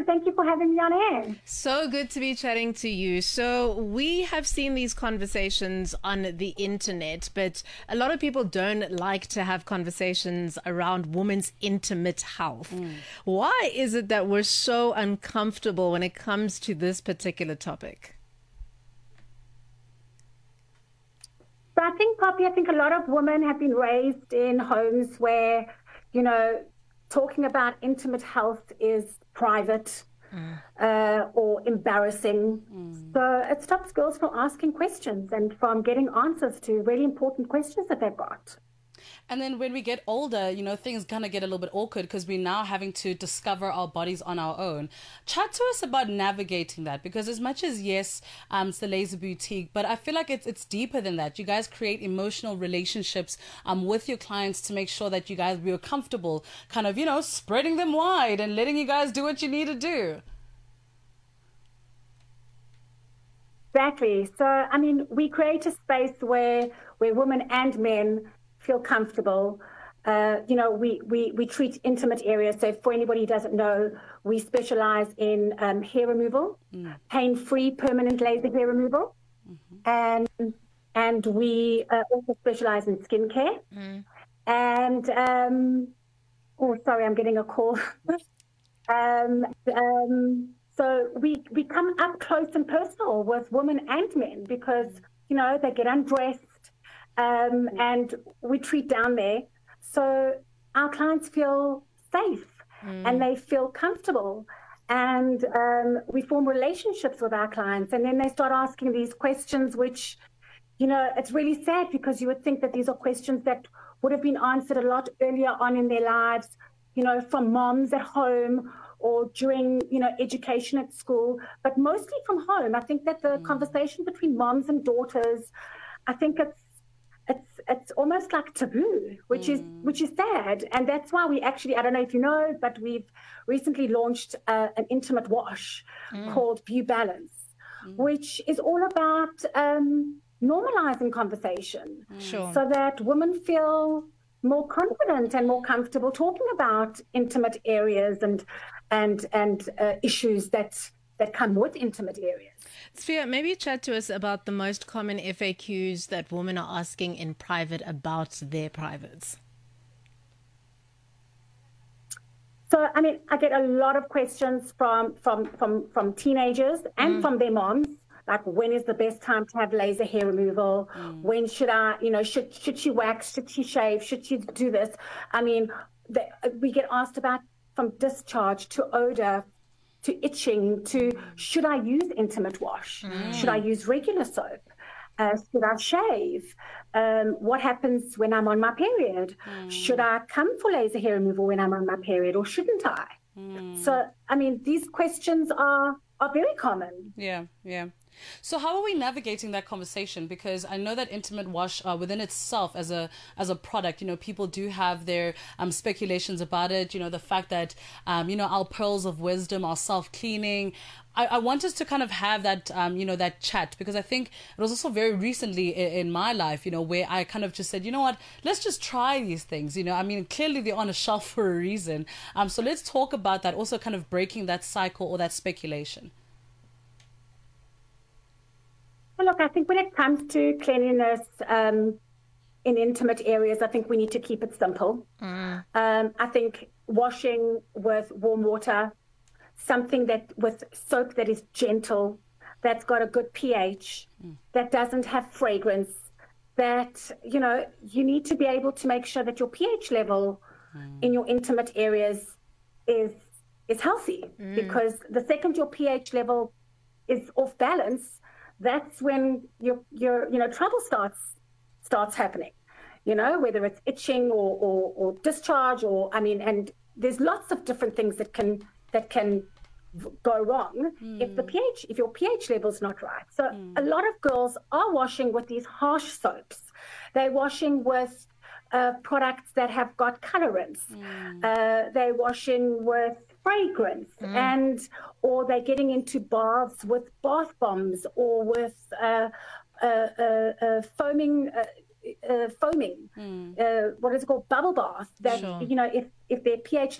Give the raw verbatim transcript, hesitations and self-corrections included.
thank you for having me on air. So good to be chatting to you. So we have seen these conversations on the internet, but a lot of people don't like to have conversations around women's intimate health. Mm. Why is it that we're so uncomfortable when it comes to this particular topic? So I think, Poppy, I think a lot of women have been raised in homes where, you know, talking about intimate health is private mm. uh, or embarrassing. Mm. So it stops girls from asking questions and from getting answers to really important questions that they've got. And then when we get older, you know, things kind of get a little bit awkward because we're now having to discover our bodies on our own. Chat to us about navigating that, because as much as, yes, um, it's the Laser Boutique, but I feel like it's it's deeper than that. You guys create emotional relationships um, with your clients to make sure that you guys be comfortable, kind of, you know, spreading them wide and letting you guys do what you need to do. Exactly. So, I mean, we create a space where where women and men feel comfortable. Uh, you know, we, we, we treat intimate areas. So for anybody who doesn't know, we specialize in um, hair removal, mm. pain-free permanent laser hair removal. Mm-hmm. And and we uh, also specialize in skincare. Mm. And, um, oh, sorry, I'm getting a call. um, um, so we, we come up close and personal with women and men because, you know, they get undressed. Um, and we treat down there, so our clients feel safe mm. and they feel comfortable, and um, we form relationships with our clients, and then they start asking these questions, which, you know, it's really sad because you would think that these are questions that would have been answered a lot earlier on in their lives, you know, from moms at home or during, you know, education at school, but mostly from home. I think that the mm. conversation between moms and daughters, I think it's It's it's almost like taboo, which mm. is which is sad, and that's why we actually, I don't know if you know, but we've recently launched uh, an intimate wash mm. called View Balance, mm. which is all about um, normalizing conversation, mm. sure. so that women feel more confident and more comfortable talking about intimate areas and and and uh, issues that that come with intimate areas. Sphia, maybe chat to us about the most common F A Qs that women are asking in private about their privates. So, I mean, I get a lot of questions from from from, from teenagers and mm. from their moms, like, when is the best time to have laser hair removal? Mm. When should I, you know, should should she wax? Should she shave? Should she do this? I mean, the, we get asked about from discharge to odor, to itching, to should I use intimate wash? Mm. Should I use regular soap? Uh, should I shave? Um, what happens when I'm on my period? Mm. Should I come for laser hair removal when I'm on my period, or shouldn't I? Mm. So, I mean, these questions are, are very common. Yeah, yeah. So how are we navigating that conversation? Because I know that intimate wash uh, within itself as a as a product, you know, people do have their um, speculations about it. You know, the fact that, um, you know, our pearls of wisdom are self-cleaning. I, I want us to kind of have that, um, you know, that chat, because I think it was also very recently in, in my life, you know, where I kind of just said, you know what, let's just try these things. You know, I mean, clearly they're on a shelf for a reason. Um, so let's talk about that, also kind of breaking that cycle or that speculation. Look, I think when it comes to cleanliness um, in intimate areas, I think we need to keep it simple. Mm. Um, I think washing with warm water, something that with soap that is gentle, that's got a good pH, mm. that doesn't have fragrance, that, you know, you need to be able to make sure that your pH level mm. in your intimate areas is is healthy, mm. because the second your pH level is off balance, that's when your your you know trouble starts starts happening, you know, whether it's itching or, or or discharge, or I mean, and there's lots of different things that can that can go wrong mm. if the pH if your pH level's not right. So mm. a lot of girls are washing with these harsh soaps. They're washing with uh, products that have got colorants. Mm. Uh, they're washing with fragrance, mm. and or they're getting into baths with bath bombs or with uh, uh, uh, uh, foaming uh, uh, foaming mm. uh, what is it called, bubble bath, that sure. you know, if if their pH